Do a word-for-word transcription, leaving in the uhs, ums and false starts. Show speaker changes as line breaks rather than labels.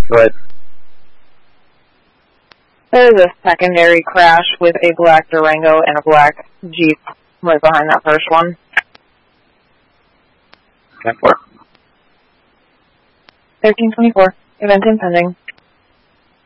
Go ahead.
There is a secondary crash with a black Durango and a black Jeep right behind that first one.
ten four.
thirteen twenty-four. Event impending.